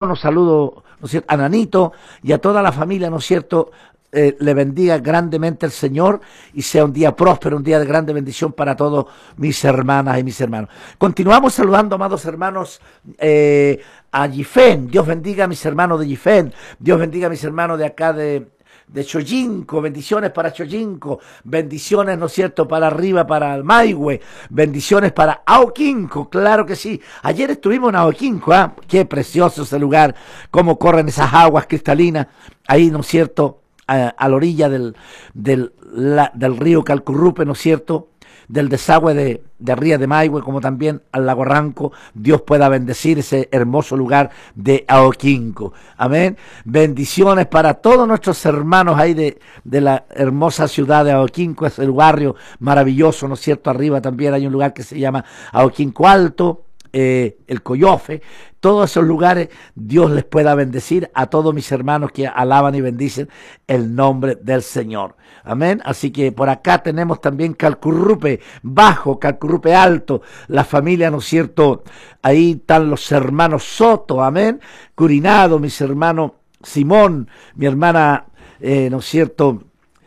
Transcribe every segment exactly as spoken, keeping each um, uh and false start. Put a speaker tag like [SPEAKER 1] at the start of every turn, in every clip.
[SPEAKER 1] hermano, saludo, ¿no es cierto?, a Nanito y a toda la familia, ¿no es cierto?, Eh, le bendiga grandemente el Señor y sea un día próspero, un día de grande bendición para todos mis hermanas y mis hermanos. Continuamos saludando, amados hermanos, eh, a Gifen. Dios bendiga a mis hermanos de Gifen. Dios bendiga a mis hermanos de acá de, de Choyinco. Bendiciones para Choyinco. Bendiciones, ¿no es cierto?, para arriba, para el Maihue. Bendiciones para Aoquinco. Claro que sí. Ayer estuvimos en Aoquinco. ¿eh? Qué precioso ese lugar. Cómo corren esas aguas cristalinas. Ahí, ¿no es cierto?, A, a la orilla del, del, la, del río Calcurrupe, ¿no es cierto?, del desagüe de, de Ría de Maihue, como también al lago Ranco. Dios pueda bendecir ese hermoso lugar de Aoquinco. Amén. Bendiciones para todos nuestros hermanos ahí de, de la hermosa ciudad de Aoquinco, es el barrio maravilloso, ¿no es cierto? Arriba también hay un lugar que se llama Aoquinco Alto. Eh, el Coyofe, todos esos lugares, Dios les pueda bendecir a todos mis hermanos que alaban y bendicen el nombre del Señor. Amén. Así que por acá tenemos también Calcurrupe Bajo, Calcurrupe Alto, la familia, ¿no es cierto? Ahí están los hermanos Soto, amén. Curinado, mis hermanos Simón, mi hermana, eh, ¿no es cierto?,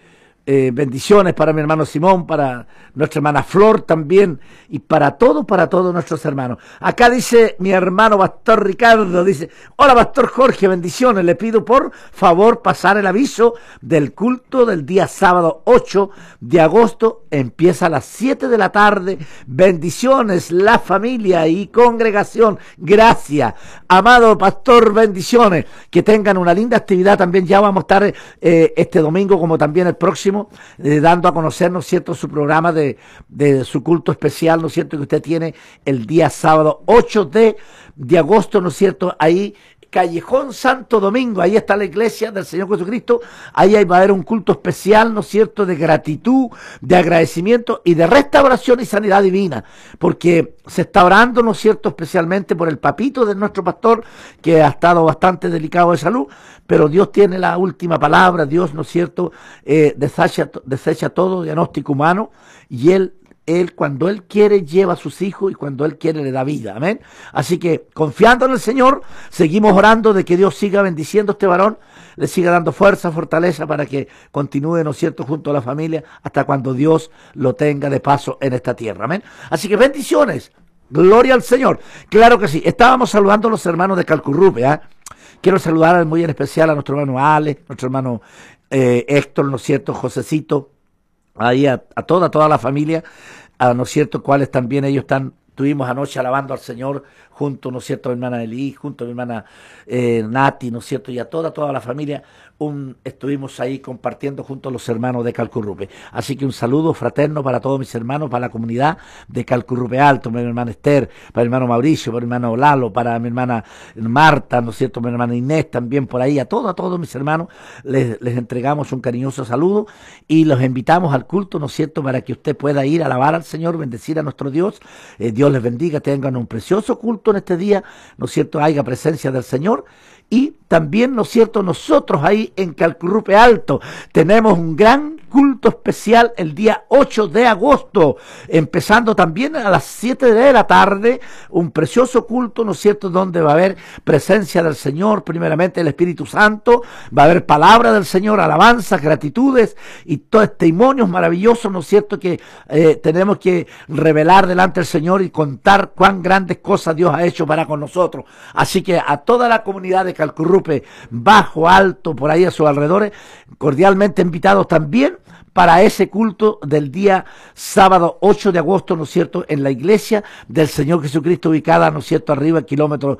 [SPEAKER 1] Eh, bendiciones para mi hermano Simón, para nuestra hermana Flor también, y para todos, para todos nuestros hermanos. Acá dice mi hermano Pastor Ricardo, dice: hola Pastor Jorge, bendiciones, le pido por favor pasar el aviso del culto del día sábado ocho de agosto, empieza a las siete de la tarde, bendiciones la familia y congregación, gracias, amado Pastor, bendiciones, que tengan una linda actividad también. Ya vamos a estar eh, este domingo como también el próximo Eh, dando a conocer, ¿no es cierto?, su programa de, de su culto especial, ¿no es cierto?, que usted tiene el día sábado ocho de agosto, ¿no es cierto?, ahí Callejón Santo Domingo, ahí está la iglesia del Señor Jesucristo, ahí va a haber un culto especial, ¿no es cierto?, de gratitud, de agradecimiento y de restauración y sanidad divina, porque se está orando, ¿no es cierto?, especialmente por el papito de nuestro pastor, que ha estado bastante delicado de salud, pero Dios tiene la última palabra. Dios, ¿no es cierto?, eh, desecha, desecha todo diagnóstico humano, y Él Él, cuando Él quiere, lleva a sus hijos, y cuando Él quiere, le da vida. Amén. Así que, confiando en el Señor, seguimos orando de que Dios siga bendiciendo a este varón, le siga dando fuerza, fortaleza, para que continúe, ¿no es cierto?, junto a la familia, hasta cuando Dios lo tenga de paso en esta tierra. Amén. Así que bendiciones. Gloria al Señor. Claro que sí. Estábamos saludando a los hermanos de Calcurrupe. ¿eh? Quiero saludar muy en especial a nuestro hermano Ale, nuestro hermano eh, Héctor, ¿no es cierto?, Josecito, ahí a, a toda, toda la familia, a, ¿no es cierto?, cuales también ellos están, tuvimos anoche alabando al Señor, junto, ¿no es cierto?, a mi hermana Eli, junto a mi hermana eh, Nati, ¿no es cierto?, y a toda, toda la familia, un, estuvimos ahí compartiendo junto a los hermanos de Calcurrupe. Así que un saludo fraterno para todos mis hermanos, para la comunidad de Calcurrupe Alto, para mi hermana Esther, para mi hermano Mauricio, para mi hermano Lalo, para mi hermana Marta, ¿no es cierto?, mi hermana Inés también por ahí, a todos, a todos mis hermanos, les, les entregamos un cariñoso saludo y los invitamos al culto, ¿no es cierto?, para que usted pueda ir a alabar al Señor, bendecir a nuestro Dios. Eh, Dios les bendiga, tengan un precioso culto en este día, ¿no es cierto?, haya presencia del Señor. Y también, ¿no es cierto?, nosotros ahí en Calcurrupe Alto tenemos un gran culto especial el día ocho de agosto, empezando también a las siete de la tarde, un precioso culto, ¿no es cierto?, donde va a haber presencia del Señor, primeramente el Espíritu Santo, va a haber palabra del Señor, alabanzas, gratitudes y todos testimonios maravillosos, ¿no es cierto?, que eh, tenemos que revelar delante del Señor y contar cuán grandes cosas Dios ha hecho para con nosotros. Así que a toda la comunidad de Calcurrupe Bajo, Alto, por ahí a sus alrededores, cordialmente invitados también para ese culto del día sábado ocho de agosto, ¿no es cierto?, en la iglesia del Señor Jesucristo, ubicada, ¿no es cierto?, arriba, kilómetro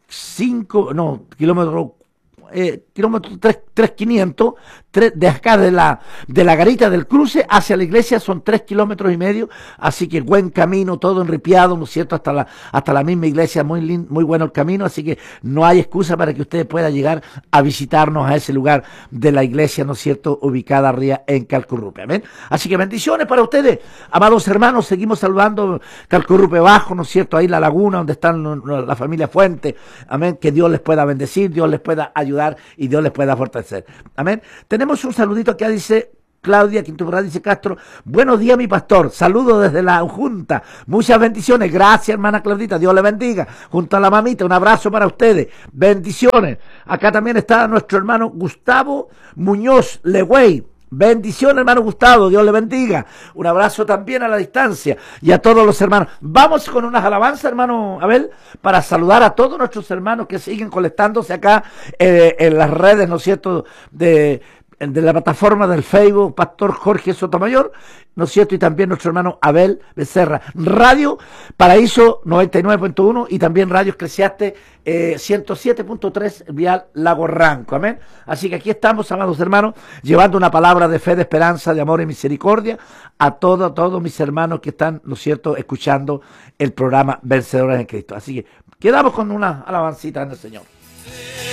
[SPEAKER 1] cinco, no, kilómetro Eh, kilómetro tres quinientos, de acá de la, de la garita del cruce hacia la iglesia son tres kilómetros y medio, así que buen camino, todo enripiado, ¿no es cierto?, hasta la, hasta la misma iglesia, muy lindo, muy bueno el camino, así que no hay excusa para que usted pueda llegar a visitarnos a ese lugar de la iglesia, ¿no es cierto?, ubicada arriba en Calcurrupe. Amén. Así que bendiciones para ustedes, amados hermanos, seguimos saludando Calcurrupe Bajo, ¿no es cierto?, ahí la laguna donde están la familia Fuente. Amén. Que Dios les pueda bendecir, Dios les pueda ayudar y Dios les pueda fortalecer. Amén. Tenemos un saludito acá, dice Claudia Quinto dice Castro, buenos días mi pastor, saludos desde la Junta, muchas bendiciones, gracias hermana Claudita, Dios le bendiga, junto a la mamita, un abrazo para ustedes, bendiciones. Acá también está nuestro hermano Gustavo Muñoz Legüey, bendiciones hermano Gustavo, Dios le bendiga, un abrazo también a la distancia y a todos los hermanos. Vamos con unas alabanzas hermano Abel, para saludar a todos nuestros hermanos que siguen conectándose acá eh, en las redes, ¿no es cierto?, de... de la plataforma del Facebook, Pastor Jorge Sotomayor, ¿no es cierto? Y también nuestro hermano Abel Becerra. Radio Paraíso noventa y nueve punto uno y también Radio Eclesiastes eh, ciento siete punto tres Vial Lago Ranco. Amén. Así que aquí estamos, amados hermanos, llevando una palabra de fe, de esperanza, de amor y misericordia a todos, a todos mis hermanos que están, ¿no es cierto?, escuchando el programa Vencedores en Cristo. Así que quedamos con una alabancita en el Señor.